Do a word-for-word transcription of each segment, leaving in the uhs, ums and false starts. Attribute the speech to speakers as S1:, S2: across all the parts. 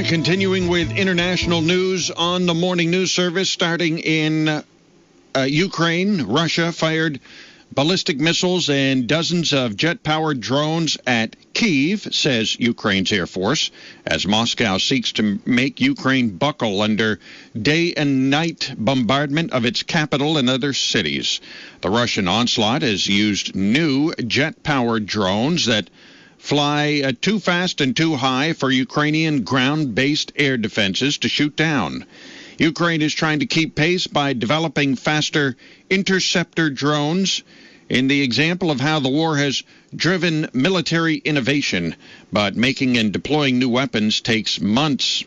S1: right, continuing with international news on the morning news service, starting in uh, Ukraine. Russia fired ballistic missiles and dozens of jet-powered drones at Kyiv, says Ukraine's Air Force, as Moscow seeks to make Ukraine buckle under day and night bombardment of its capital and other cities. The Russian onslaught has used new jet-powered drones that fly uh, too fast and too high for Ukrainian ground-based air defenses to shoot down. Ukraine is trying to keep pace by developing faster interceptor drones in the example of how the war has driven military innovation, but making and deploying new weapons takes months.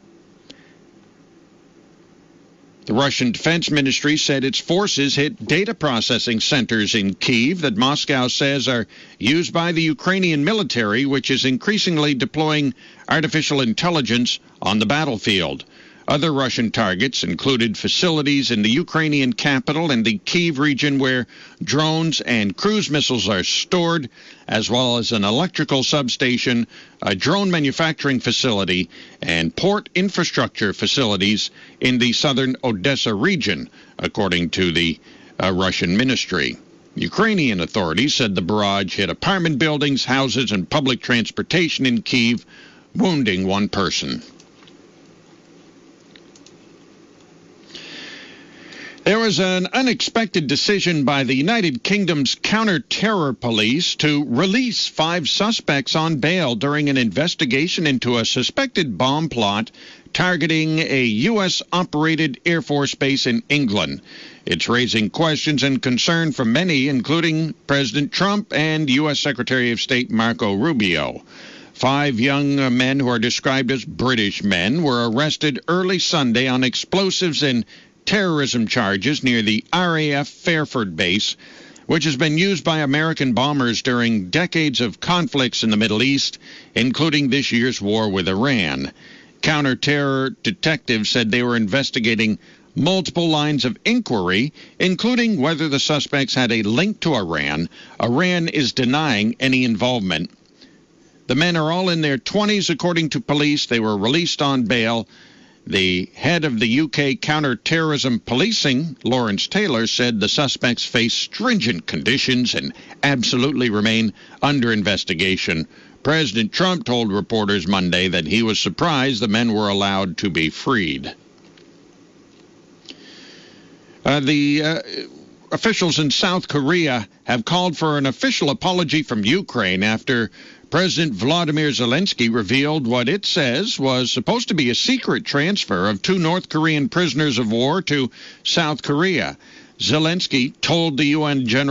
S1: The Russian Defense Ministry said its forces hit data processing centers in Kyiv that Moscow says are used by the Ukrainian military, which is increasingly deploying artificial intelligence on the battlefield. Other Russian targets included facilities in the Ukrainian capital and the Kyiv region where drones and cruise missiles are stored, as well as an electrical substation, a drone manufacturing facility, and port infrastructure facilities in the southern Odessa region, according to the uh, Russian ministry. Ukrainian authorities said the barrage hit apartment buildings, houses, and public transportation in Kyiv, wounding one person. There was an unexpected decision by the United Kingdom's counter-terror police to release five suspects on bail during an investigation into a suspected bomb plot targeting a U S-operated Air Force base in England. It's raising questions and concern from many, including President Trump and U S Secretary of State Marco Rubio. Five young men who are described as British men were arrested early Sunday on explosives and terrorism charges near the R A F Fairford base, which has been used by American bombers during decades of conflicts in the Middle East, including this year's war with Iran. Counter-terror detectives said they were investigating multiple lines of inquiry, including whether the suspects had a link to Iran. Iran is denying any involvement. The men are all in their twenties, according to police. They were released on bail. The head of the U K counter-terrorism policing, Lawrence Taylor, said the suspects face stringent conditions and absolutely remain under investigation. President Trump told reporters Monday that he was surprised the men were allowed to be freed. Uh, the uh, officials in South Korea have called for an official apology from Ukraine after President Vladimir Zelensky revealed what it says was supposed to be a secret transfer of two North Korean prisoners of war to South Korea. Zelensky told the U N General